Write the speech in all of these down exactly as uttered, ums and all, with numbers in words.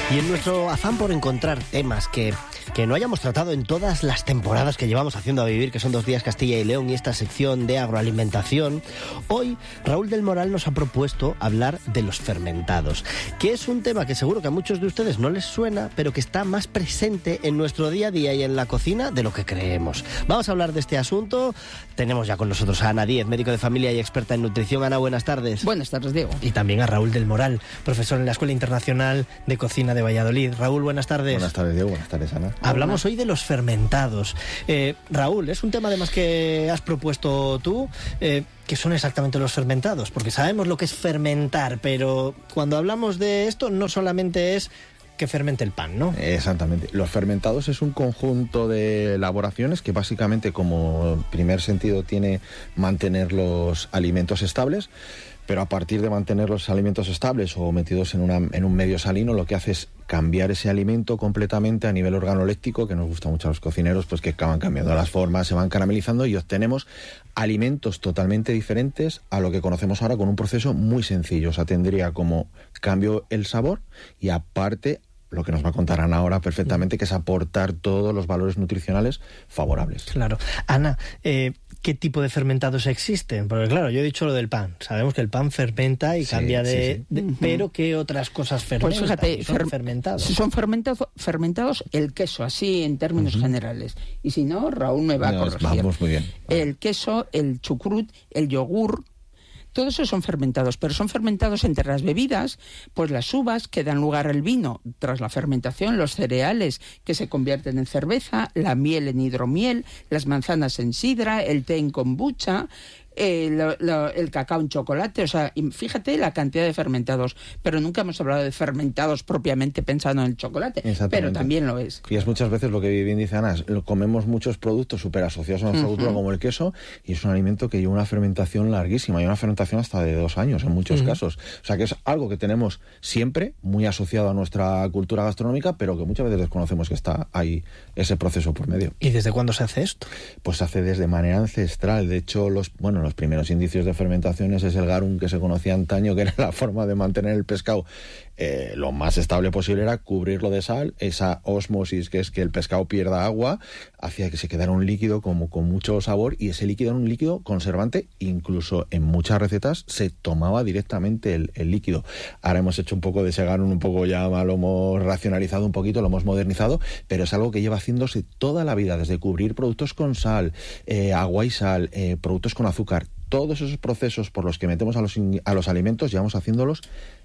Y en nuestro afán por encontrar temas que, que no hayamos tratado en todas las temporadas que llevamos haciendo A Vivir, que son Dos Días Castilla y León y esta sección de agroalimentación, hoy Raúl del Moral nos ha propuesto hablar de los fermentados, que es un tema que seguro que a muchos de ustedes no les suena, pero que está más presente en nuestro día a día y en la cocina de lo que creemos. Vamos a hablar de este asunto. Tenemos ya con nosotros a Ana Díez, médico de familia y experta en nutrición. Ana, buenas tardes. Buenas tardes, Diego. Y también a Raúl del Moral, profesor en la Escuela Internacional de Cocina de Valladolid. Raúl, buenas tardes. Buenas tardes, Diego. Buenas tardes, Ana. Hablamos hoy de los fermentados. Eh, Raúl, es un tema además que has propuesto tú. Eh, ¿Qué son exactamente los fermentados? Porque sabemos lo que es fermentar, pero cuando hablamos de esto no solamente es que fermente el pan, ¿no? Exactamente. Los fermentados es un conjunto de elaboraciones que básicamente, como primer sentido, tiene mantener los alimentos estables, pero a partir de mantener los alimentos estables o metidos en, una, en un medio salino, lo que hace es cambiar ese alimento completamente a nivel organoléptico, que nos gusta mucho a los cocineros, pues que acaban cambiando las formas, se van caramelizando y obtenemos alimentos totalmente diferentes a lo que conocemos ahora con un proceso muy sencillo. O sea, tendría como cambio el sabor y aparte lo que nos va a contar Ana ahora perfectamente, que es aportar todos los valores nutricionales favorables. Claro. Ana, eh, ¿qué tipo de fermentados existen? Porque claro, yo he dicho lo del pan. Sabemos que el pan fermenta y sí, cambia de, sí, sí. de... Pero ¿qué otras cosas fermentan? Pues fíjate, son fer fermentados. Son fermentados, fermentados el queso, así en términos uh-huh. generales. Y si no, Raúl me va no, a corregir. Vamos muy bien. El queso, el chucrut, el yogur... Todos esos son fermentados, pero son fermentados entre las bebidas, pues las uvas que dan lugar al vino tras la fermentación, los cereales que se convierten en cerveza, la miel en hidromiel, las manzanas en sidra, el té en kombucha, eh, lo, lo, el cacao en chocolate. O sea, fíjate la cantidad de fermentados, pero nunca hemos hablado de fermentados propiamente pensando en el chocolate, pero también lo es. Y es muchas veces lo que bien dice Ana, comemos muchos productos súper asociados a nuestra uh-huh. cultura como el queso, y es un alimento que lleva una fermentación larguísima, y una fermentación hasta de dos años en muchos uh-huh. casos. O sea que es algo que tenemos siempre muy asociado a nuestra cultura gastronómica, pero que muchas veces desconocemos que está ahí ese proceso por medio. ¿Y desde cuándo se hace esto? Pues se hace desde manera ancestral. De hecho, los bueno los primeros indicios de fermentaciones es el garum que se conocía antaño, que era la forma de mantener el pescado eh, lo más estable posible, era cubrirlo de sal. Esa ósmosis, que es que el pescado pierda agua, hacía que se quedara un líquido como con mucho sabor, y ese líquido era un líquido conservante. Incluso en muchas recetas se tomaba directamente el, el líquido. Ahora hemos hecho un poco de ese garum, un poco ya lo hemos racionalizado un poquito, lo hemos modernizado, pero es algo que lleva haciéndose toda la vida, desde cubrir productos con sal, eh, agua y sal, eh, productos con azúcar. Todos esos procesos por los que metemos a los, a los alimentos, llevamos haciéndolos,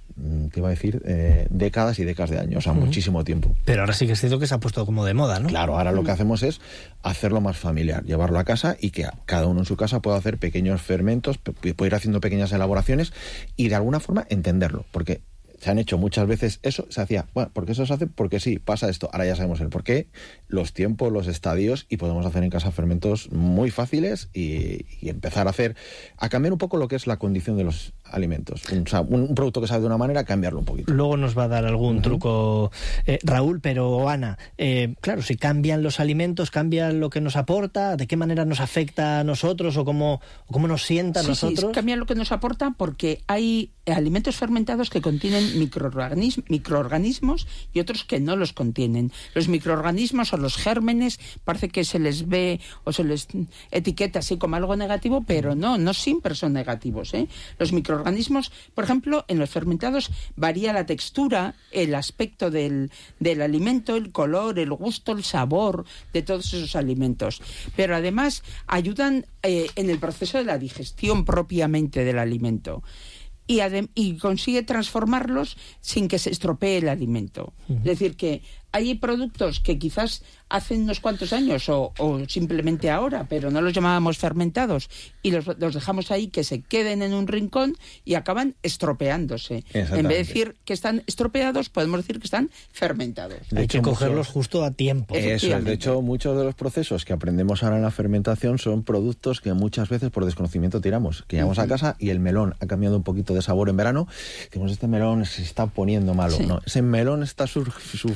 te iba a decir, eh, décadas y décadas de años, o sea, uh-huh. muchísimo tiempo. Pero ahora sí que es cierto que se ha puesto como de moda, ¿no? Claro, ahora uh-huh. lo que hacemos es hacerlo más familiar, llevarlo a casa y que cada uno en su casa pueda hacer pequeños fermentos, puede ir haciendo pequeñas elaboraciones y de alguna forma entenderlo, porque se han hecho muchas veces eso, se hacía, bueno, ¿por qué eso se hace? Porque sí, pasa esto, ahora ya sabemos el porqué, los tiempos, los estadios, y podemos hacer en casa fermentos muy fáciles y, y empezar a hacer, a cambiar un poco lo que es la condición de los alimentos. Un, o sea, un, un producto que sabe de una manera, cambiarlo un poquito. Luego nos va a dar algún uh-huh. truco eh, Raúl, pero Ana, eh, claro, si cambian los alimentos, cambian lo que nos aporta, ¿de qué manera nos afecta a nosotros o cómo, o cómo nos sienta a sí, nosotros? Sí, cambian lo que nos aporta porque hay alimentos fermentados que contienen microorganismos, microorganismos y otros que no los contienen. Los microorganismos o los gérmenes parece que se les ve o se les etiqueta así como algo negativo, pero no, no siempre son negativos, ¿eh? Los microorganismos, por ejemplo, en los fermentados varía la textura, el aspecto del, del alimento, el color, el gusto, el sabor de todos esos alimentos. Pero además ayudan eh, en el proceso de la digestión propiamente del alimento. Y, adem- y consigue transformarlos sin que se estropee el alimento. Uh-huh. Es decir, que hay productos que quizás hace unos cuantos años o, o simplemente ahora, pero no los llamábamos fermentados y los, los dejamos ahí que se queden en un rincón y acaban estropeándose. En vez de decir que están estropeados, podemos decir que están fermentados. De Hay hecho, que cogerlos muchos, justo a tiempo. Eso es. De hecho, muchos de los procesos que aprendemos ahora en la fermentación son productos que muchas veces por desconocimiento tiramos. Que llegamos uh-huh. a casa y el melón ha cambiado un poquito de sabor en verano. Decimos, este melón se está poniendo malo. Sí. No, ese melón está sur- sufriendo una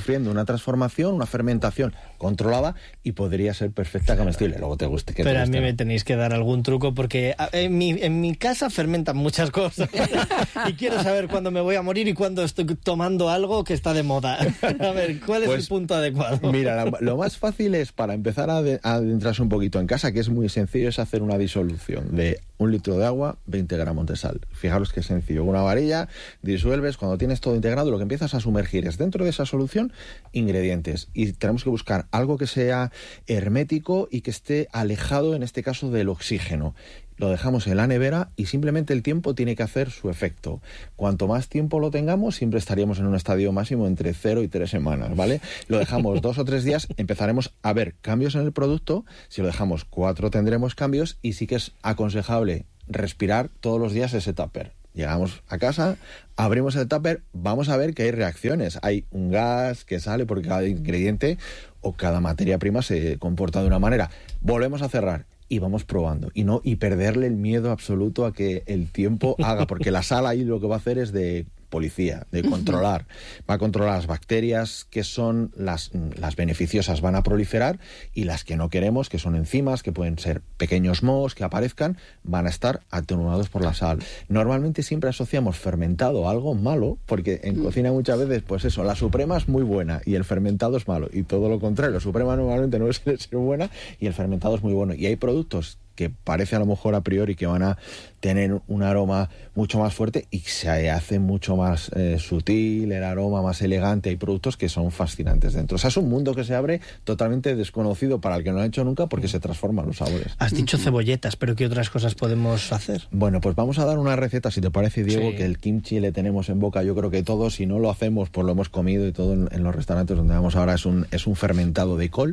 transformación, una fermentación controlada y podría ser perfecta comestible. Luego te guste que Pero te guste, a mí ¿no? me tenéis que dar algún truco porque en mi, en mi casa fermentan muchas cosas y quiero saber cuándo me voy a morir y cuándo estoy tomando algo que está de moda. A ver, ¿cuál es Pues, el punto adecuado? Mira, la, lo más fácil es, para empezar a, de, a adentrarse un poquito en casa, que es muy sencillo, es hacer una disolución de un litro de agua, veinte gramos de sal. Fijaros qué sencillo. Con una varilla disuelves, cuando tienes todo integrado, lo que empiezas a sumergir es dentro de esa solución ingredientes. Y tenemos que buscar algo que sea hermético y que esté alejado, en este caso, del oxígeno. Lo dejamos en la nevera y simplemente el tiempo tiene que hacer su efecto. Cuanto más tiempo lo tengamos, siempre estaríamos en un estadio máximo entre cero y tres semanas, ¿vale? Lo dejamos dos o tres días, empezaremos a ver cambios en el producto. Si lo dejamos cuatro, tendremos cambios, y sí que es aconsejable respirar todos los días ese tupper. Llegamos a casa, abrimos el tupper, vamos a ver que hay reacciones. Hay un gas que sale porque cada ingrediente o cada materia prima se comporta de una manera. Volvemos a cerrar y vamos probando, y no y perderle el miedo absoluto a que el tiempo haga, porque la sal ahí lo que va a hacer es de policía, de controlar. Va a controlar las bacterias que son las, las beneficiosas, van a proliferar, y las que no queremos, que son enzimas, que pueden ser pequeños mohos que aparezcan, van a estar atenuados por la sal. Normalmente siempre asociamos fermentado a algo malo, porque en cocina muchas veces, pues eso, la suprema es muy buena y el fermentado es malo, y todo lo contrario, la suprema normalmente no suele ser buena y el fermentado es muy bueno. Y hay productos que parece a lo mejor a priori que van a tener un aroma mucho más fuerte y se hace mucho más eh, sutil, el aroma más elegante. Hay productos que son fascinantes dentro. O sea, es un mundo que se abre totalmente desconocido para el que no lo ha hecho nunca, porque se transforman los sabores. Has dicho cebolletas, pero ¿qué otras cosas podemos hacer? Bueno, pues vamos a dar una receta, si te parece, Diego, Sí. que el kimchi le tenemos en boca, yo creo que todos, si no lo hacemos, pues lo hemos comido, y todo en, en los restaurantes donde vamos ahora es un, es un fermentado de col.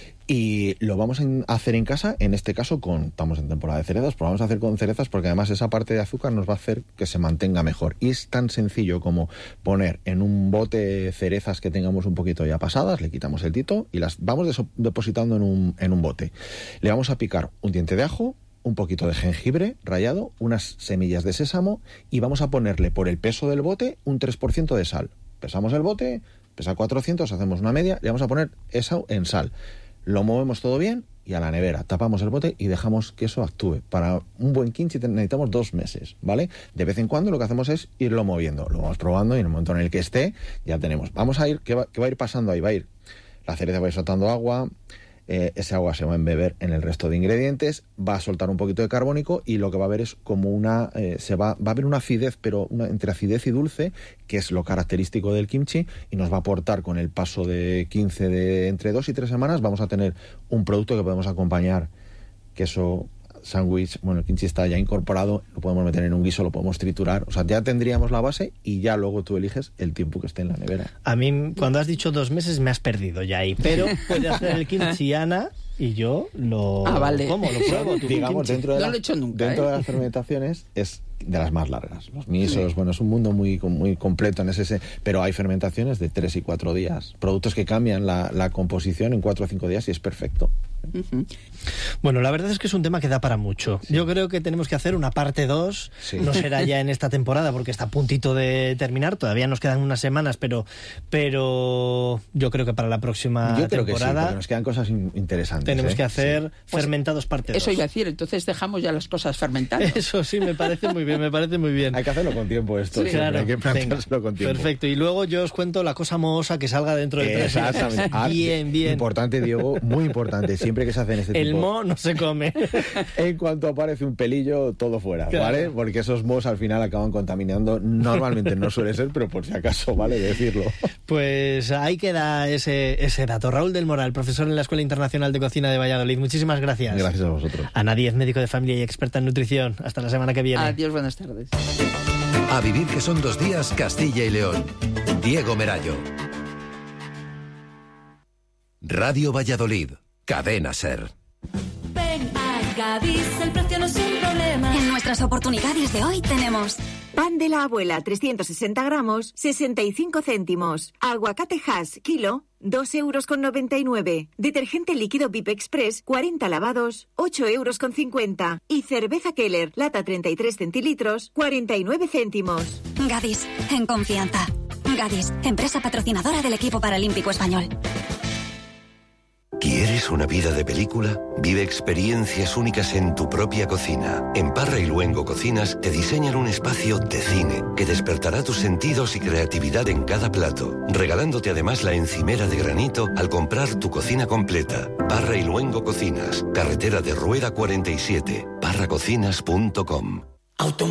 Y lo vamos a hacer en casa, en este caso con, estamos en temporada de cerezas, pero vamos a hacer con cerezas porque además esa parte de azúcar nos va a hacer que se mantenga mejor. Y es tan sencillo como poner en un bote cerezas que tengamos un poquito ya pasadas, le quitamos el tito y las vamos deso- depositando en un, en un bote. Le vamos a picar un diente de ajo, un poquito de jengibre rallado, unas semillas de sésamo, y vamos a ponerle por el peso del bote un tres por ciento de sal. Pesamos el bote, pesa cuatrocientos, hacemos una media, le vamos a poner eso en sal. Lo movemos todo bien y a la nevera. Tapamos el bote y dejamos que eso actúe. Para un buen kimchi necesitamos dos meses, ¿vale? De vez en cuando lo que hacemos es irlo moviendo. Lo vamos probando y en el momento en el que esté ya tenemos. Vamos a ir, ¿qué va, qué va a ir pasando ahí? Va a ir, la cereza va a ir soltando agua, eh, ese agua se va a embeber en el resto de ingredientes, va a soltar un poquito de carbónico y lo que va a haber es como una, eh, se va, va a haber una acidez, pero una, entre acidez y dulce, que es lo característico del kimchi, y nos va a aportar con el paso de quince, de entre dos y tres semanas, vamos a tener un producto que podemos acompañar, queso, sándwich. Bueno, el kimchi está ya incorporado, lo podemos meter en un guiso, lo podemos triturar, o sea, ya tendríamos la base y ya luego tú eliges el tiempo que esté en la nevera. A mí, cuando has dicho dos meses, me has perdido ya ahí, pero puede hacer el kimchi Ana y yo lo Ah, vale. ¿Cómo? Lo pruebo. tu Digamos, kimchi. dentro de, No la- lo he hecho nunca, dentro ¿eh? de las fermentaciones es de las más largas. Los misos, bueno, es un mundo muy, muy completo en ese, ese, pero hay fermentaciones de tres y cuatro días. Productos que cambian la, la composición en cuatro o cinco días y es perfecto. Ujú. Bueno, la verdad es que es un tema que da para mucho. Yo creo que tenemos que hacer una parte dos. Sí. No será ya en esta temporada porque está a puntito de terminar. Todavía nos quedan unas semanas, pero, pero yo creo que para la próxima Yo creo que sí, temporada porque nos quedan cosas in- interesantes. tenemos ¿eh? que hacer Sí. fermentados parte dos. Eso iba a decir, entonces dejamos ya las cosas fermentadas. Eso sí, me parece muy bien, me parece muy bien. Hay que hacerlo con tiempo esto. Sí. siempre, Claro, hay que planteárselo venga, con tiempo. perfecto. Y luego yo os cuento la cosa mohosa que salga dentro de tres meses. Exactamente. Ah, Bien, bien. Importante, Diego, muy importante. Siempre que se hacen este El tipo... mo no se come. En cuanto aparece un pelillo, todo fuera, Claro. ¿vale? Porque esos mohos al final acaban contaminando. Normalmente no suele ser, pero por si acaso, ¿vale? Decirlo. Pues ahí queda ese, ese dato. Raúl del Moral, profesor en la Escuela Internacional de Cocina de Valladolid. Muchísimas gracias. Gracias a vosotros. Ana Díez, médico de familia y experta en nutrición. Hasta la semana que viene. Adiós, buenas tardes. A vivir que son dos días, Castilla y León. Diego Merayo. Radio Valladolid. Cadena SER. Ven a Cádiz, el precio no es un problema. En nuestras oportunidades de hoy tenemos Pan de la abuela, trescientos sesenta gramos, sesenta y cinco céntimos. Aguacate Hass, kilo, dos euros con noventa y nueve. Detergente líquido V I P Express, cuarenta lavados, ocho euros con cincuenta. Y cerveza Keller, lata treinta y tres centilitros, cuarenta y nueve céntimos. Gadis, en confianza. Gadis, empresa patrocinadora del equipo paralímpico español. ¿Quieres una vida de película? Vive experiencias únicas en tu propia cocina. En Parra y Luengo Cocinas te diseñan un espacio de cine que despertará tus sentidos y creatividad en cada plato, regalándote además la encimera de granito al comprar tu cocina completa. Parra y Luengo Cocinas, carretera de Rueda cuarenta y siete, parra cocinas punto com.